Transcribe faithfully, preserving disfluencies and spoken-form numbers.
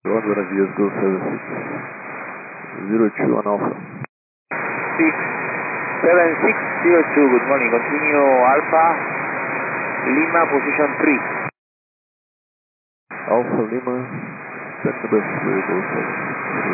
one Buenos Go seven six zero two on Alpha. six seven six zero two, good morning. Continue Alpha, Lima, position three. Alpha Lima, send the best for Go seven six.